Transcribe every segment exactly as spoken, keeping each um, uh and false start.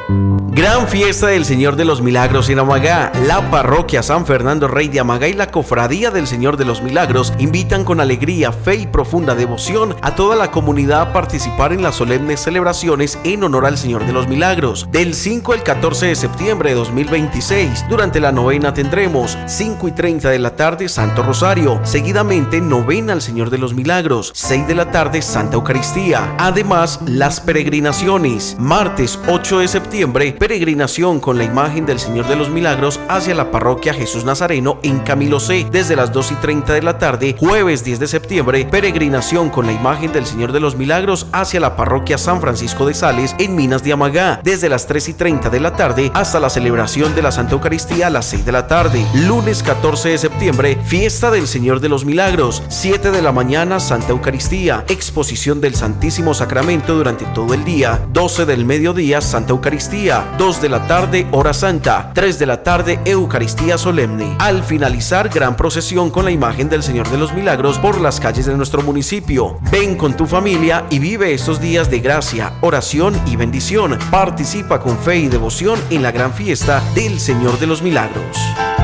Gran fiesta del Señor de los Milagros en Amagá. La parroquia San Fernando Rey de Amagá y la cofradía del Señor de los Milagros invitan con alegría, fe y profunda devoción a toda la comunidad a participar en las solemnes celebraciones en honor al Señor de los Milagros. Del cinco al catorce de septiembre de dos mil veintiséis, durante la novena tendremos cinco y treinta de la tarde Santo Rosario, seguidamente novena al Señor de los Milagros, seis de la tarde Santa Eucaristía. Además, las peregrinaciones. Martes ocho de septiembre, peregrinación con la imagen del Señor de los Milagros hacia la parroquia Jesús Nazareno en Camilo C, desde las dos y treinta de la tarde. Jueves diez de septiembre, peregrinación con la imagen del Señor de los Milagros hacia la parroquia San Francisco de Sales en Minas de Amagá, desde las tres y treinta de la tarde hasta la celebración de la Santa Eucaristía a las seis de la tarde. Lunes catorce de septiembre, fiesta del Señor de los Milagros, siete de la mañana Santa Eucaristía, exposición del Santísimo Sacramento durante todo el día. doce del mediodía Santa Eucaristía, dos de la tarde Hora Santa, tres de la tarde Eucaristía Solemne. Al finalizar, gran procesión con la imagen del Señor de los Milagros por las calles de nuestro municipio. Ven con tu familia y vive estos días de gracia, oración y bendición. Participa con fe y devoción en la gran fiesta del Señor de los Milagros.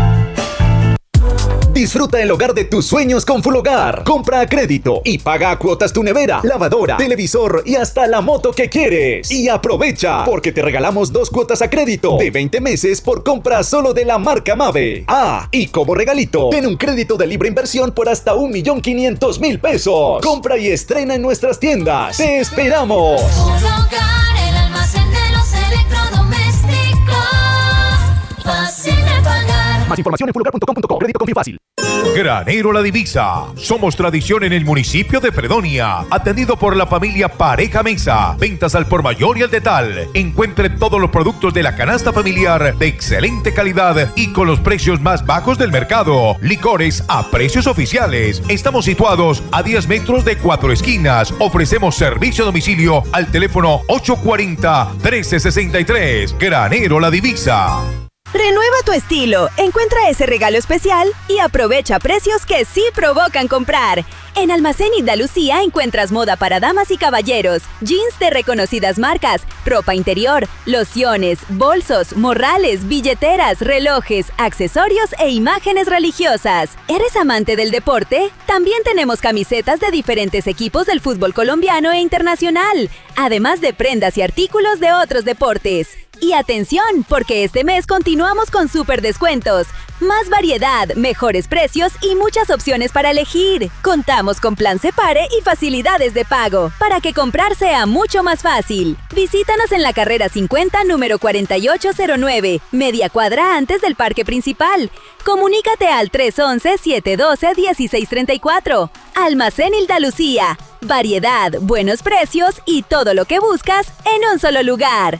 Disfruta el hogar de tus sueños con Fulhogar. Compra a crédito y paga a cuotas tu nevera, lavadora, televisor y hasta la moto que quieres. Y aprovecha, porque te regalamos dos cuotas a crédito de veinte meses por compra solo de la marca Mave. Ah, y como regalito, ten un crédito de libre inversión por hasta un millón quinientos mil pesos. Compra y estrena en nuestras tiendas. ¡Te esperamos! Fulhogar, el almacén de los electrodomésticos. Fácil de pagar. Más información en fulhogar punto com punto co. Crédito Confío Fácil. Granero La Divisa. Somos tradición en el municipio de Fredonia. Atendido por la familia Pareja Mesa. Ventas al por mayor y al detal. Encuentre todos los productos de la canasta familiar de excelente calidad y con los precios más bajos del mercado. Licores a precios oficiales. Estamos situados a diez metros de Cuatro Esquinas. Ofrecemos servicio a domicilio al teléfono ocho cuatro cero, trece sesenta y tres. Granero La Divisa. Renueva tu estilo, encuentra ese regalo especial y aprovecha precios que sí provocan comprar. En Almacén Hilda Lucía encuentras moda para damas y caballeros, jeans de reconocidas marcas, ropa interior, lociones, bolsos, morrales, billeteras, relojes, accesorios e imágenes religiosas. ¿Eres amante del deporte? También tenemos camisetas de diferentes equipos del fútbol colombiano e internacional, además de prendas y artículos de otros deportes. Y atención, porque este mes continuamos con súper descuentos. Más variedad, mejores precios y muchas opciones para elegir. Contamos con plan Separe y facilidades de pago, para que comprar sea mucho más fácil. Visítanos en la carrera cincuenta, número cuarenta y ocho cero nueve, media cuadra antes del parque principal. Comunícate al tres once, siete doce, dieciséis treinta y cuatro. Almacén Hilda Lucía. Variedad, buenos precios y todo lo que buscas en un solo lugar.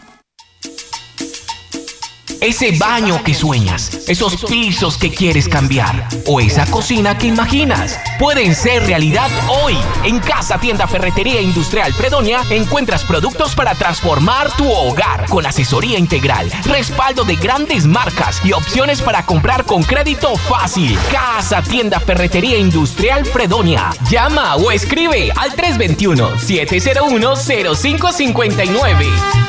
Ese baño que sueñas, esos pisos que quieres cambiar o esa cocina que imaginas pueden ser realidad hoy. En Casa Tienda Ferretería Industrial Fredonia encuentras productos para transformar tu hogar con asesoría integral, respaldo de grandes marcas y opciones para comprar con crédito fácil. Casa Tienda Ferretería Industrial Fredonia. Llama o escribe al tres dos uno, siete cero uno, cero cinco cinco nueve.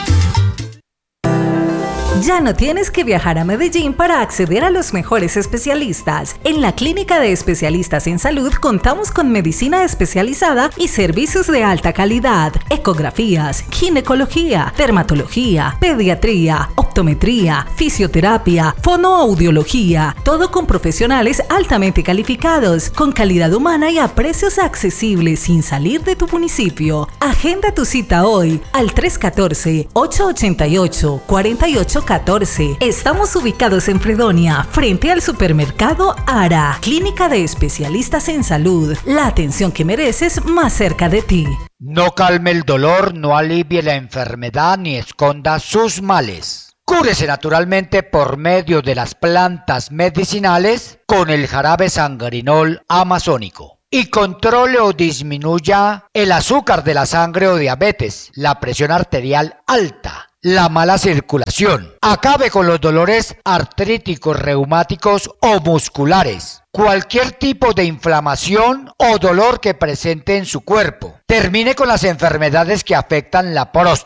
Ya no tienes que viajar a Medellín para acceder a los mejores especialistas. En la Clínica de Especialistas en Salud contamos con medicina especializada y servicios de alta calidad, ecografías, ginecología, dermatología, pediatría, optometría, fisioterapia, fonoaudiología, todo con profesionales altamente calificados, con calidad humana y a precios accesibles sin salir de tu municipio. Agenda tu cita hoy al tres uno cuatro, ocho ocho ocho, cuatro ocho uno cuatro. Estamos ubicados en Fredonia, frente al supermercado Ara. Clínica de Especialistas en Salud. La atención que mereces más cerca de ti. No calme el dolor, no alivie la enfermedad ni esconda sus males. Cúrese naturalmente por medio de las plantas medicinales con el jarabe sangrinol amazónico. Y controle o disminuya el azúcar de la sangre o diabetes, la presión arterial alta, la mala circulación. Acabe con los dolores artríticos, reumáticos o musculares. Cualquier tipo de inflamación o dolor que presente en su cuerpo. Termine con las enfermedades que afectan la próstata.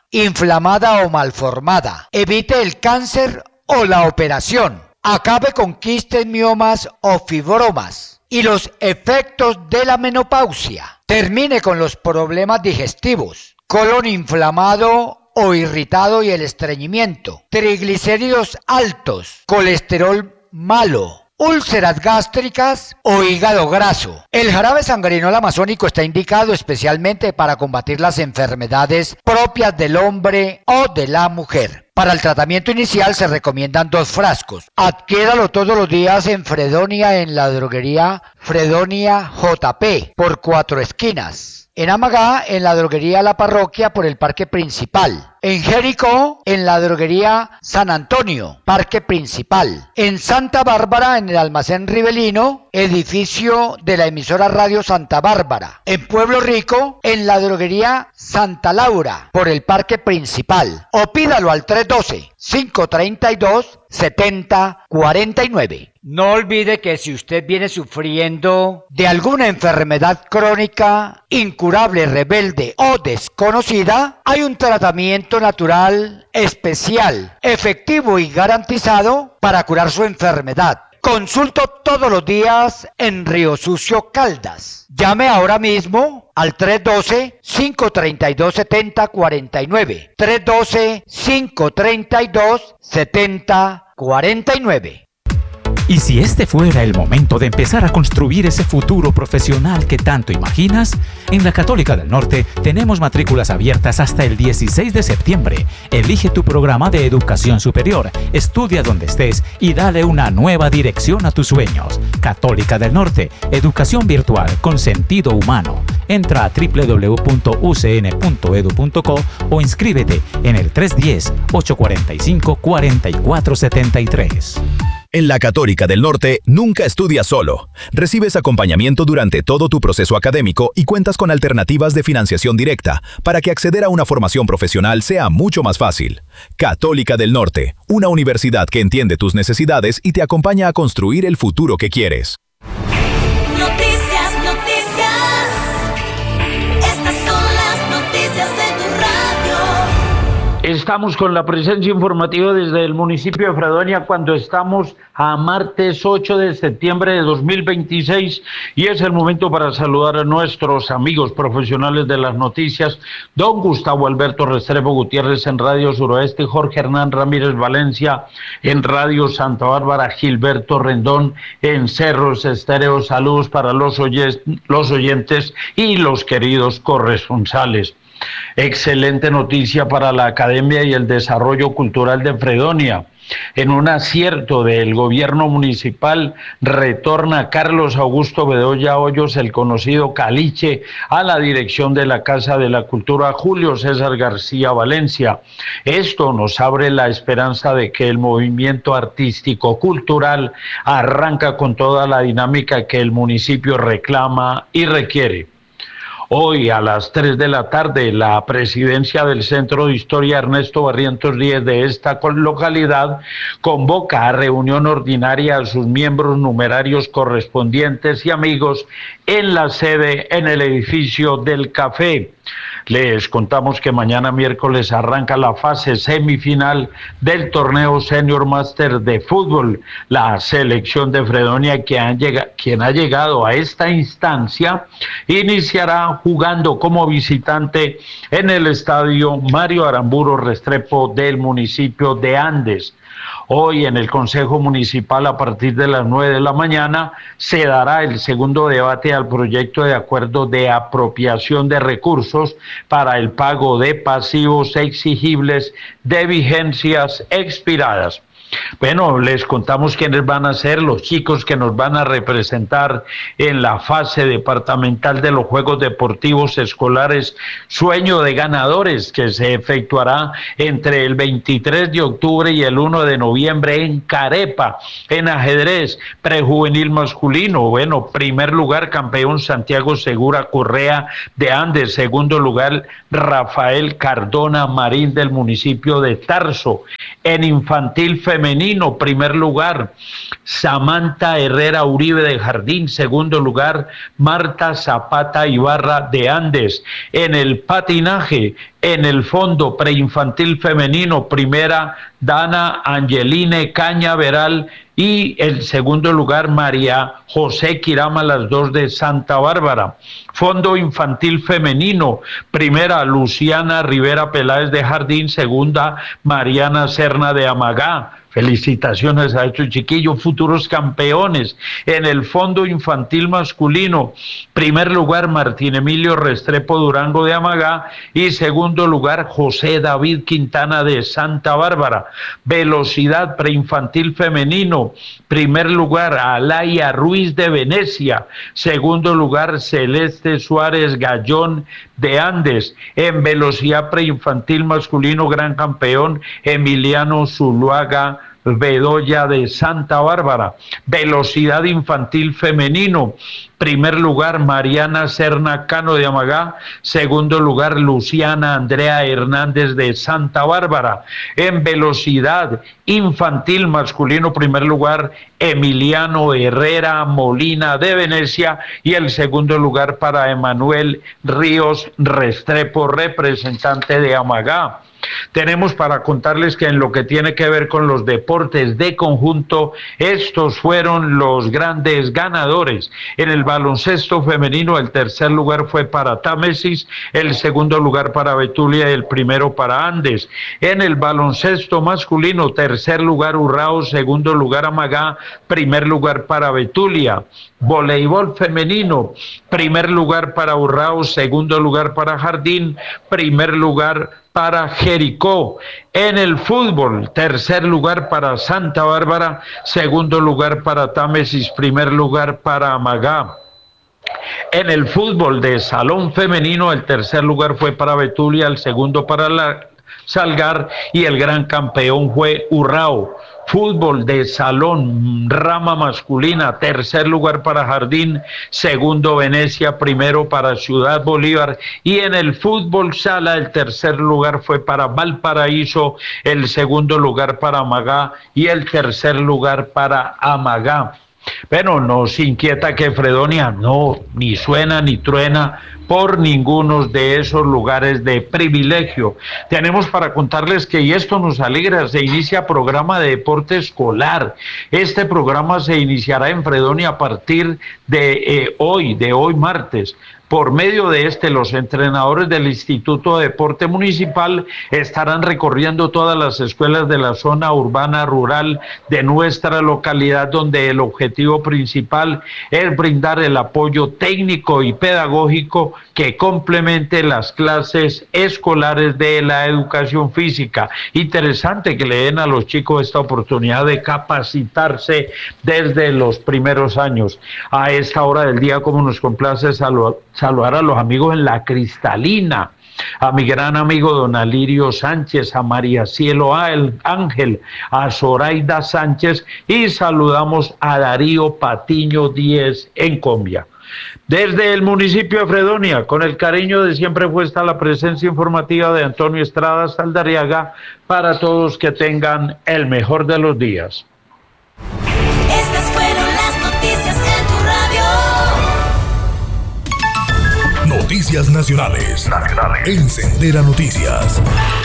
inflamada o malformada. Evite el cáncer o la operación. Acabe con quistes, miomas o fibromas y los efectos de la menopausia. Termine con los problemas digestivos, colon inflamado o irritado y el estreñimiento, triglicéridos altos, colesterol malo, úlceras gástricas o hígado graso. El jarabe sangrinol amazónico está indicado especialmente para combatir las enfermedades propias del hombre o de la mujer. Para el tratamiento inicial se recomiendan dos frascos. Adquiéralo todos los días en Fredonia en la droguería Fredonia J P por Cuatro Esquinas. En Amagá, en la droguería La Parroquia por el Parque Principal. En Jericó, en la droguería San Antonio, Parque Principal. En Santa Bárbara, en el almacén Rivelino, edificio de la emisora Radio Santa Bárbara. En Pueblo Rico, en la droguería Santa Laura, por el Parque Principal. O pídalo al tres uno dos, cinco tres dos, siete cero cuatro nueve. No olvide que si usted viene sufriendo de alguna enfermedad crónica, incurable, rebelde o desconocida, hay un tratamiento natural especial, efectivo y garantizado para curar su enfermedad. Consulto todos los días en Río Sucio, Caldas. Llame ahora mismo al tres uno dos, cinco tres dos, siete cero cuatro nueve. tres uno dos, cinco tres dos, siete cero cuatro nueve. Y si este fuera el momento de empezar a construir ese futuro profesional que tanto imaginas, en la Católica del Norte tenemos matrículas abiertas hasta el dieciséis de septiembre. Elige tu programa de educación superior, estudia donde estés y dale una nueva dirección a tus sueños. Católica del Norte, educación virtual con sentido humano. Entra a doble u doble u doble u punto u c n punto e d u punto co o inscríbete en el tres uno cero, ocho cuatro cinco, cuatro cuatro siete tres. En la Católica del Norte, nunca estudias solo. Recibes acompañamiento durante todo tu proceso académico y cuentas con alternativas de financiación directa para que acceder a una formación profesional sea mucho más fácil. Católica del Norte, una universidad que entiende tus necesidades y te acompaña a construir el futuro que quieres. Noticias, noticias. Estas son las noticias de tu radio. Estamos con la presencia informativa desde el municipio de Fredonia cuando estamos a martes ocho de septiembre de dos mil veintiséis y es el momento para saludar a nuestros amigos profesionales de las noticias, don Gustavo Alberto Restrepo Gutiérrez en Radio Suroeste, Jorge Hernán Ramírez Valencia en Radio Santa Bárbara, Gilberto Rendón en Cerros Estéreo. Saludos para los, oye- los oyentes y los queridos corresponsales. Excelente noticia para la Academia y el Desarrollo Cultural de Fredonia. En un acierto del gobierno municipal, retorna Carlos Augusto Bedoya Hoyos, el conocido Caliche, a la dirección de la Casa de la Cultura Julio César García Valencia. Esto nos abre la esperanza de que el movimiento artístico-cultural arranca con toda la dinámica que el municipio reclama y requiere. Hoy a las tres de la tarde, la presidencia del Centro de Historia Ernesto Barrientos Díez de esta localidad convoca a reunión ordinaria a sus miembros numerarios correspondientes y amigos en la sede en el edificio del Café. Les contamos que mañana miércoles arranca la fase semifinal del torneo Senior Master de fútbol. La selección de Fredonia, que han llegado, quien ha llegado a esta instancia, iniciará jugando como visitante en el estadio Mario Aramburo Restrepo del municipio de Andes. Hoy en el Consejo Municipal a partir de las nueve de la mañana se dará el segundo debate al proyecto de acuerdo de apropiación de recursos para el pago de pasivos exigibles de vigencias expiradas. Bueno, les contamos quiénes van a ser los chicos que nos van a representar en la fase departamental de los Juegos Deportivos Escolares Sueño de Ganadores, que se efectuará entre el veintitrés de octubre y el uno de noviembre en Carepa, en ajedrez prejuvenil masculino. Bueno, primer lugar campeón Santiago Segura Correa de Andes, segundo lugar Rafael Cardona Marín del municipio de Tarso. En infantil femenino, primer lugar, Samantha Herrera Uribe de Jardín. Segundo lugar, Marta Zapata Ibarra de Andes. En el patinaje, en el fondo preinfantil femenino, primera, Dana Angeline Cañaveral. Y el segundo lugar, María José Quirama, las dos de Santa Bárbara. Fondo infantil femenino, primera, Luciana Rivera Peláez de Jardín. Segunda, Mariana Serna de Amagá. Felicitaciones a estos chiquillos, futuros campeones. En el fondo infantil masculino, primer lugar, Martín Emilio Restrepo Durango de Amagá. Y segundo lugar, José David Quintana de Santa Bárbara. Velocidad preinfantil femenino, primer lugar, Alaya Ruiz de Venecia. Segundo lugar, Celeste Suárez Gallón de Andes. En velocidad preinfantil masculino, gran campeón, Emiliano Zuluaga Bedoya de Santa Bárbara. Velocidad infantil femenino, primer lugar, Mariana Serna Cano de Amagá. Segundo lugar, Luciana Andrea Hernández de Santa Bárbara. En velocidad infantil masculino, primer lugar, Emiliano Herrera Molina de Venecia. Y el segundo lugar para Emanuel Ríos Restrepo, representante de Amagá. Tenemos para contarles que en lo que tiene que ver con los deportes de conjunto, estos fueron los grandes ganadores. En el baloncesto femenino, el tercer lugar fue para Támesis, el segundo lugar para Betulia y el primero para Andes. En el baloncesto masculino, tercer lugar Urrao, segundo lugar Amagá, primer lugar para Betulia. Voleibol femenino, primer lugar para Urrao, segundo lugar para Jardín, primer lugar para Jericó. En el fútbol, tercer lugar para Santa Bárbara, segundo lugar para Támesis, primer lugar para Amagá. En el fútbol de salón femenino, el tercer lugar fue para Betulia, el segundo para la Salgar y el gran campeón fue Urrao. Fútbol de salón, rama masculina, tercer lugar para Jardín, segundo Venecia, primero para Ciudad Bolívar. Y en el fútbol sala, el tercer lugar fue para Valparaíso, el segundo lugar para Amagá y el tercer lugar para Amagá. Bueno, nos inquieta que Fredonia no ni suena ni truena por ninguno de esos lugares de privilegio. Tenemos para contarles que, y esto nos alegra, se inicia programa de deporte escolar. Este programa se iniciará en Fredonia a partir de eh, hoy, de hoy martes. Por medio de este, los entrenadores del Instituto de Deporte Municipal estarán recorriendo todas las escuelas de la zona urbana rural de nuestra localidad, donde el objetivo principal es brindar el apoyo técnico y pedagógico que complemente las clases escolares de la educación física. Interesante que le den a los chicos esta oportunidad de capacitarse desde los primeros años. A esta hora del día, como nos complace saludar saludar a los amigos en La Cristalina, a mi gran amigo don Alirio Sánchez, a María Cielo Ángel, a Zoraida Sánchez, y saludamos a Darío Patiño Díez en Combia. Desde el municipio de Fredonia, con el cariño de siempre, fue esta la presencia informativa de Antonio Estrada Saldarriaga, para todos que tengan el mejor de los días. Estas fueron las noticias en tu radio. Noticias nacionales. Nacionales. En Sendera Noticias.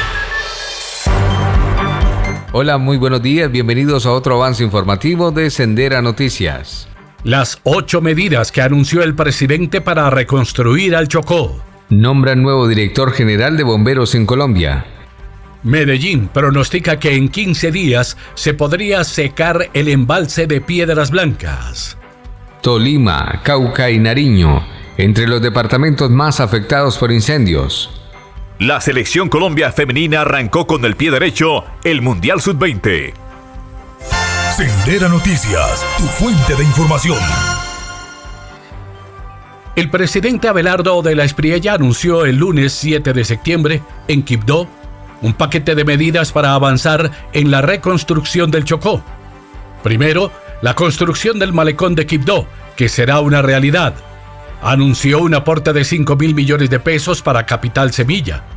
Hola, muy buenos días. Bienvenidos a otro avance informativo de Sendera Noticias. Las ocho medidas que anunció el presidente para reconstruir al Chocó. Nombran nuevo director general de bomberos en Colombia. Medellín pronostica que en quince días se podría secar el embalse de Piedras Blancas. Tolima, Cauca y Nariño, entre los departamentos más afectados por incendios. La selección Colombia femenina arrancó con el pie derecho el Mundial sub veinte. Sendera Noticias, tu fuente de información. El presidente Abelardo de la Espriella anunció el lunes siete de septiembre en Quibdó un paquete de medidas para avanzar en la reconstrucción del Chocó. Primero, la construcción del malecón de Quibdó, que será una realidad. Anunció un aporte de cinco mil millones de pesos para Capital Semilla.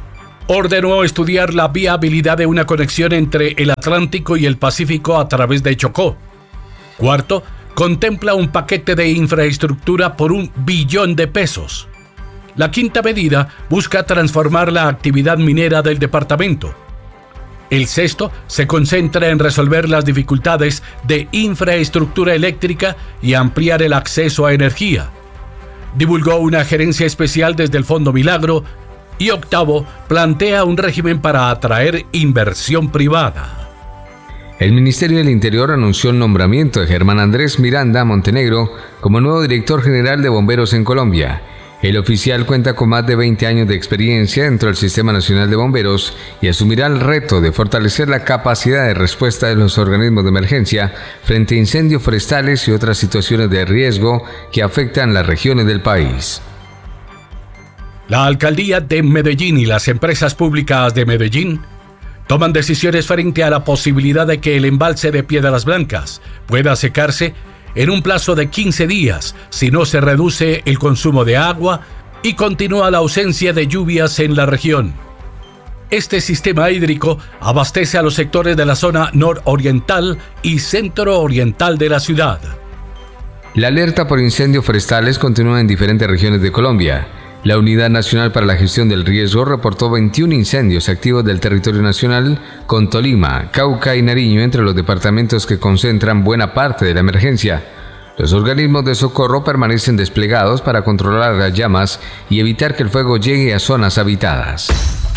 ordenó estudiar la viabilidad de una conexión entre el Atlántico y el Pacífico a través de Chocó. Cuarto, contempla un paquete de infraestructura por un billón de pesos. La quinta medida busca transformar la actividad minera del departamento. El sexto se concentra en resolver las dificultades de infraestructura eléctrica y ampliar el acceso a energía. Divulgó una gerencia especial desde el Fondo Milagro. Y octavo, plantea un régimen para atraer inversión privada. El Ministerio del Interior anunció el nombramiento de Germán Andrés Miranda Montenegro como nuevo director general de Bomberos en Colombia. El oficial cuenta con más de veinte años de experiencia dentro del Sistema Nacional de Bomberos y asumirá el reto de fortalecer la capacidad de respuesta de los organismos de emergencia frente a incendios forestales y otras situaciones de riesgo que afectan las regiones del país. La alcaldía de Medellín y las empresas públicas de Medellín toman decisiones frente a la posibilidad de que el embalse de Piedras Blancas pueda secarse en un plazo de quince días si no se reduce el consumo de agua y continúa la ausencia de lluvias en la región. Este sistema hídrico abastece a los sectores de la zona nororiental y centro-oriental de la ciudad. La alerta por incendios forestales continúa en diferentes regiones de Colombia. La Unidad Nacional para la Gestión del Riesgo reportó veintiún incendios activos del territorio nacional, con Tolima, Cauca y Nariño entre los departamentos que concentran buena parte de la emergencia. Los organismos de socorro permanecen desplegados para controlar las llamas y evitar que el fuego llegue a zonas habitadas.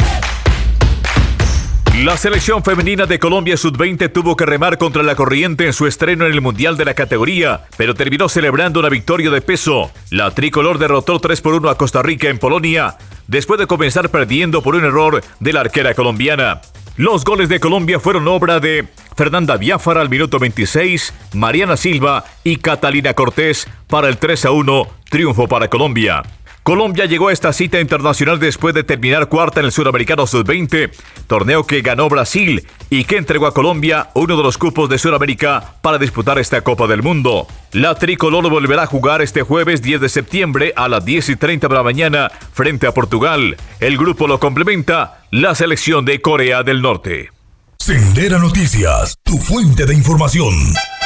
La selección femenina de Colombia sub veinte tuvo que remar contra la corriente en su estreno en el Mundial de la categoría, pero terminó celebrando una victoria de peso. La tricolor derrotó tres por uno a Costa Rica en Polonia, después de comenzar perdiendo por un error de la arquera colombiana. Los goles de Colombia fueron obra de Fernanda Biafara al minuto veintiséis, Mariana Silva y Catalina Cortés para el tres a uno, triunfo para Colombia. Colombia llegó a esta cita internacional después de terminar cuarta en el Suramericano sub veinte, torneo que ganó Brasil y que entregó a Colombia uno de los cupos de Sudamérica para disputar esta Copa del Mundo. La tricolor volverá a jugar este jueves diez de septiembre a las diez y treinta de la mañana frente a Portugal. El grupo lo complementa la selección de Corea del Norte. Sendera Noticias, tu fuente de información.